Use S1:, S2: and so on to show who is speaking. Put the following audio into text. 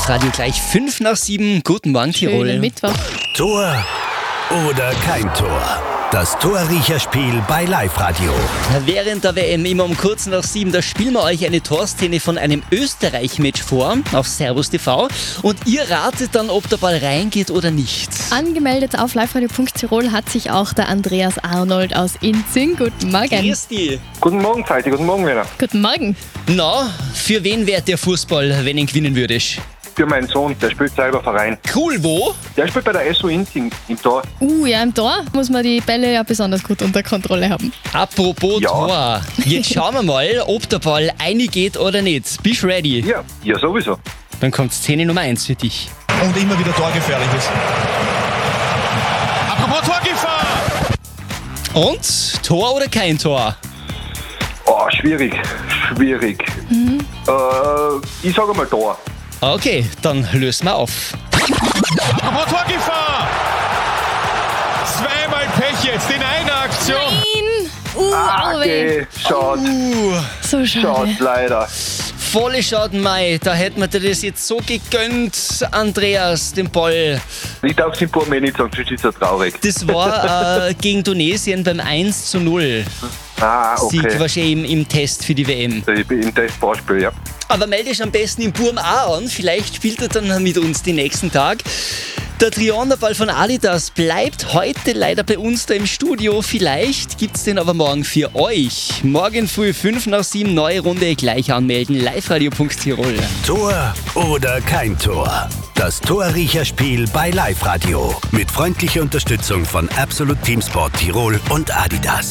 S1: Live-Radio gleich 5:07. Guten Morgen, Tirol.
S2: Schönen Mittwoch.
S3: Tor oder kein Tor? Das Torriecherspiel bei Live-Radio.
S1: Während der WM immer um kurz nach 7, da spielen wir euch eine Torszene von einem Österreich-Match vor auf Servus TV und ihr ratet dann, ob der Ball reingeht oder nicht.
S2: Angemeldet auf liveradio.tirol hat sich auch der Andreas Arnold aus Inzing. Guten Morgen.
S1: Grüß dich.
S4: Guten Morgen, Falti. Guten Morgen, Werner.
S2: Guten Morgen.
S1: Na, für wen wäre der Fußball, wenn ihn gewinnen würdest?
S4: Für meinen Sohn, der spielt selber Verein.
S1: Cool, wo?
S4: Der spielt bei der SO Inzing im Tor.
S2: Ja, im Tor muss man die Bälle ja besonders gut unter Kontrolle haben.
S1: Apropos
S4: Ja.
S1: Tor. Jetzt schauen wir mal, ob der Ball reingeht oder nicht. Bist du ready?
S4: Ja, sowieso.
S1: Dann kommt Szene Nummer 1 für dich.
S5: Und immer wieder torgefährlich ist. Apropos Torgefahr!
S1: Und? Tor oder kein Tor?
S4: Oh, schwierig. Ich sage mal Tor.
S1: Okay, dann lösen wir auf.
S5: Apropos Torgefahr! Zweimal Pech jetzt in einer Aktion.
S4: Okay, schade.
S2: So schade.
S4: Schade, leider.
S1: Volle Schaden, Mai. Da hätten wir dir das jetzt so gegönnt, Andreas, den Ball.
S4: Ich darf es im Pur nicht sagen, sonst ist er traurig.
S1: Das war gegen Tunesien beim 1:0. Sieg
S4: Okay.
S1: wahrscheinlich im Test für die WM.
S4: Ich bin im Testballspiel, ja.
S1: Aber melde dich am besten im Burm auch an. Vielleicht spielt er dann mit uns den nächsten Tag. Der Trioner-Ball von Adidas bleibt heute leider bei uns da im Studio. Vielleicht gibt's den aber morgen für euch. Morgen früh 5:07, neue Runde, gleich anmelden. liveradio.tirol.
S3: Tor oder kein Tor? Das Torriecherspiel bei Live-Radio. Mit freundlicher Unterstützung von Absolut Teamsport Tirol und Adidas.